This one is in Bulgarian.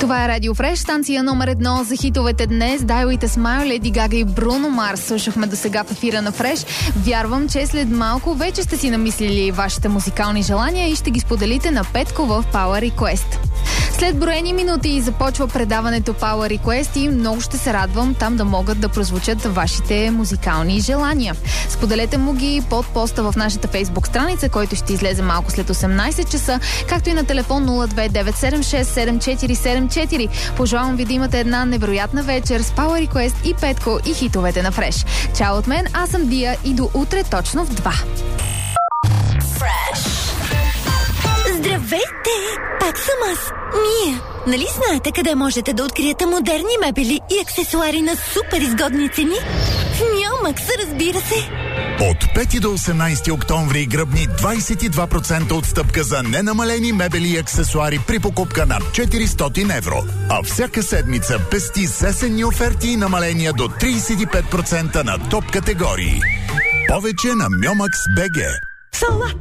Това е Радио Фреш, станция номер 1 за хитовете днес. Die With A Smile, Леди Гага и Бруно Марс слушахме до сега в ефира на Фреш. Вярвам, че след малко вече сте си намислили вашите музикални желания и ще ги споделите на Петко в Power Request. След броени минути започва предаването Power Request и много ще се радвам там да могат да прозвучат вашите музикални желания. Споделете му ги под поста в нашата фейсбук страница, който ще излезе малко след 18 часа, както и на телефон 029767474. Пожелавам ви да имате една невероятна вечер с Power Request и Петко и хитовете на Фреш. Чао от мен, аз съм Дия и до утре точно в 2. Здравейте! Пак съм аз, Мия. Нали знаете къде можете да откриете модерни мебели и аксесуари на супер изгодни цени? В Мьомакс, разбира се! От 5 до 18 октомври гръбни 22% отстъпка за ненамалени мебели и аксесуари при покупка над 400 евро. А всяка седмица пести с есенни оферти и намаления до 35% на топ категории. Повече на Мьомакс.бг. Салат!